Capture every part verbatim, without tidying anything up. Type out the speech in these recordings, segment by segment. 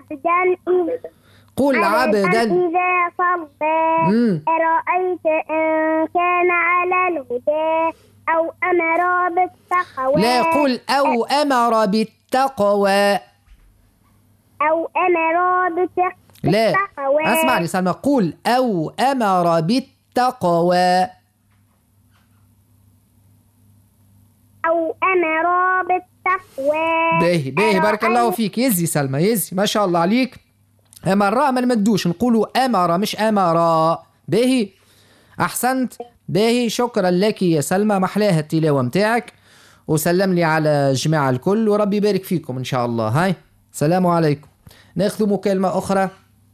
عبدا إذ قل عبدا إذا صلى مم. أرأيت إن كان على الهدى أو أمر بالتقوى. لا، قل أو أمر بالتقوى. أو أمر بالتقوى. لا، اسمعني سلمى، قل أو أمر بالتقوى. أو أمر بالتقوى. باهي باهي، بارك الله فيك. يزي سلمى، يزي، ما شاء الله عليك. أمر ما نمدوش، نقولوا أمر مش أمرا. باهي، أحسنت. باهي، شكرا لك يا سلمى، محلاها التلاوة متاعك، وسلم لي على الجماعة الكل، وربي يبارك فيكم إن شاء الله. هاي، السلام عليكم. ناخذ مكالمة أخرى.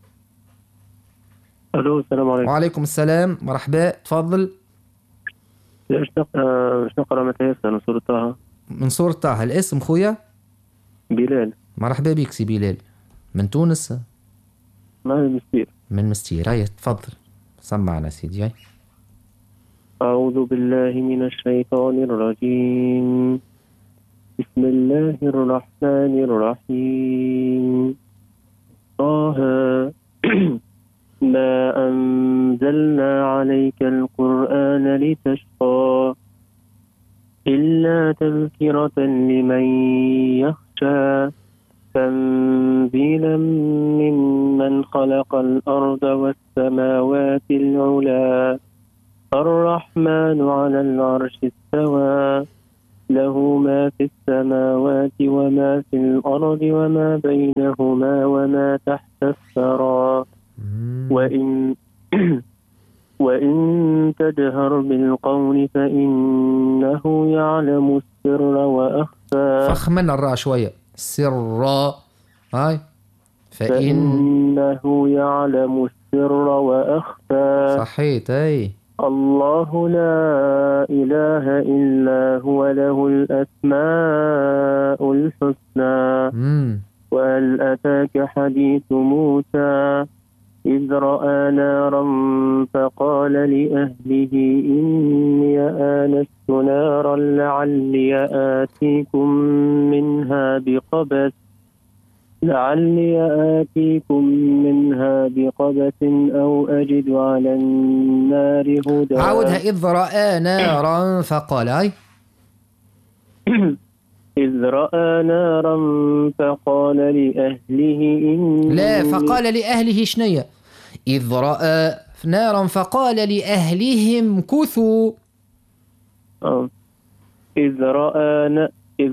الو، السلام عليكم. وعليكم السلام، مرحبا، تفضل. ايش نقرا متى يسأل من سورة طه؟ من سورة طه. الاسم خويا؟ بلال. مرحبا بك سي بلال. من تونس؟ ما مستير. من مستير. هيا تفضل، سمعنا سيدي. هاي. أعوذ بالله من الشيطان الرجيم. بسم الله الرحمن الرحيم. طه ما أنزلنا عليك القرآن لتشقى إلا تذكرة لمن يخشى تنزيلا ممن خلق الأرض والسماوات العلى الرحمن على العرش استوى له ما في السماوات وما في الأرض وما بينهما وما تحت الثرى وإن وإن تجهر بالقول فإنه يعلم السر وأخفى. فخمن الراء شوية. سرا. هاي. فإن فإنه يعلم السر وأخفى. صحيت. أي الله لا إله إلا هو له الأسماء الحسنى. مم. وهل أتاك حديث موسى إذ رأى نارا فقال لأهله إني آنست نارا لعلي آتيكم منها بقبس لعلي آتيكم منها بقبس أو أجد على النار هدى. عاودها. إذ رأى نارا فقال. أي إذ رأى نارا فقال لأهله إني لا، فقال لأهله شنية؟ إذ رأى نارا فقال لأهلهم كثوا. آه. إذ رأى ن...